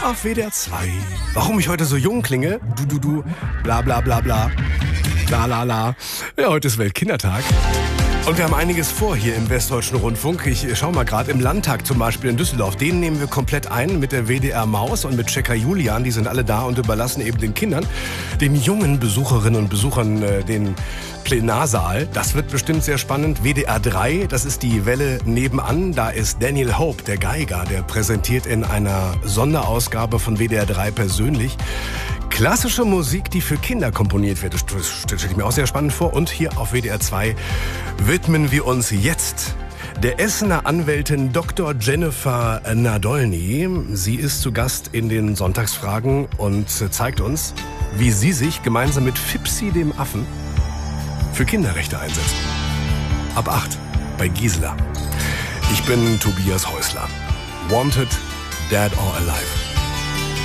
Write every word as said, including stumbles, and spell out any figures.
auf W D R zwei. Warum ich heute so jung klinge? Du, du, du, bla, bla, bla, bla. La, la, la. Ja, heute ist Weltkindertag. Und wir haben einiges vor hier im Westdeutschen Rundfunk. Ich schau mal gerade im Landtag zum Beispiel in Düsseldorf. Den nehmen wir komplett ein mit der W D R Maus und mit Checker Julian. Die sind alle da und überlassen eben den Kindern, den jungen Besucherinnen und Besuchern äh, den Plenarsaal. Das wird bestimmt sehr spannend. W D R drei, das ist die Welle nebenan. Da ist Daniel Hope, der Geiger, der präsentiert in einer Sonderausgabe von W D R drei persönlich klassische Musik, die für Kinder komponiert wird. Das stelle ich mir auch sehr spannend vor. Und hier auf W D R zwei widmen wir uns jetzt der Essener Anwältin Doktor Jennifer Nadolny. Sie ist zu Gast in den Sonntagsfragen und zeigt uns, wie sie sich gemeinsam mit Fipsi dem Affen für Kinderrechte einsetzt. Ab acht bei Gisela. Ich bin Tobias Häusler. Wanted, Dead or Alive.